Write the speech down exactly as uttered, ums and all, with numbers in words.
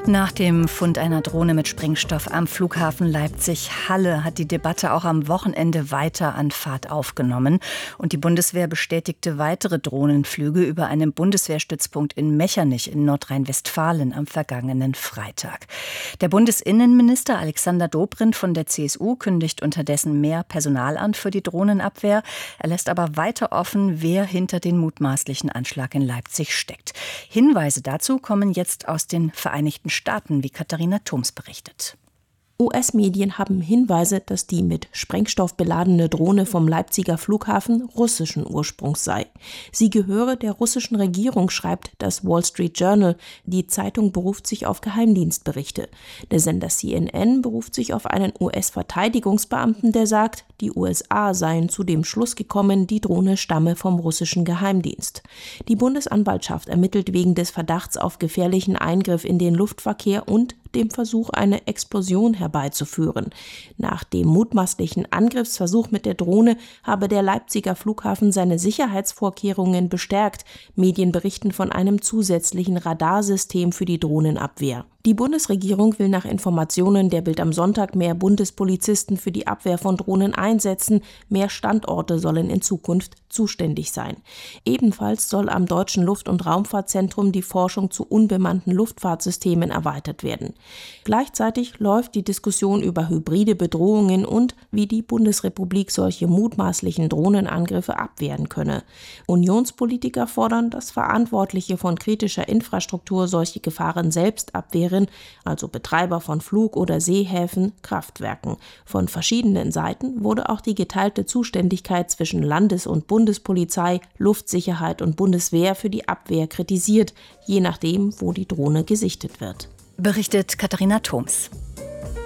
Nach dem Fund einer Drohne mit Sprengstoff am Flughafen Leipzig-Halle hat die Debatte auch am Wochenende weiter an Fahrt aufgenommen. Und die Bundeswehr bestätigte weitere Drohnenflüge über einen Bundeswehrstützpunkt in Mechernich in Nordrhein-Westfalen am vergangenen Freitag. Der Bundesinnenminister Alexander Dobrindt von der C S U kündigt unterdessen mehr Personal an für die Drohnenabwehr. Er lässt aber weiter offen, wer hinter den mutmaßlichen Anschlag in Leipzig steckt. Hinweise dazu kommen jetzt aus den Vereinigten Staaten, wie Katharina Thoms berichtet. U S-Medien haben Hinweise, dass die mit Sprengstoff beladene Drohne vom Leipziger Flughafen russischen Ursprungs sei. Sie gehöre der russischen Regierung, schreibt das Wall Street Journal. Die Zeitung beruft sich auf Geheimdienstberichte. Der Sender C N N beruft sich auf einen U S-Verteidigungsbeamten, der sagt, die U S A seien zu dem Schluss gekommen, die Drohne stamme vom russischen Geheimdienst. Die Bundesanwaltschaft ermittelt wegen des Verdachts auf gefährlichen Eingriff in den Luftverkehr und dem Versuch, eine Explosion herbeizuführen. Nach dem mutmaßlichen Angriffsversuch mit der Drohne habe der Leipziger Flughafen seine Sicherheitsvorkehrungen bestärkt. Medien berichten von einem zusätzlichen Radarsystem für die Drohnenabwehr. Die Bundesregierung will nach Informationen der Bild am Sonntag mehr Bundespolizisten für die Abwehr von Drohnen einsetzen. Mehr Standorte sollen in Zukunft zuständig sein. Ebenfalls soll am Deutschen Luft- und Raumfahrtzentrum die Forschung zu unbemannten Luftfahrtsystemen erweitert werden. Gleichzeitig läuft die Diskussion über hybride Bedrohungen und wie die Bundesrepublik solche mutmaßlichen Drohnenangriffe abwehren könne. Unionspolitiker fordern, dass Verantwortliche von kritischer Infrastruktur solche Gefahren selbst abwehren, also Betreiber von Flug- oder Seehäfen, Kraftwerken. Von verschiedenen Seiten wurde auch die geteilte Zuständigkeit zwischen Landes- und Bundespolizei, Luftsicherheit und Bundeswehr für die Abwehr kritisiert, je nachdem, wo die Drohne gesichtet wird. Berichtet Katharina Thoms.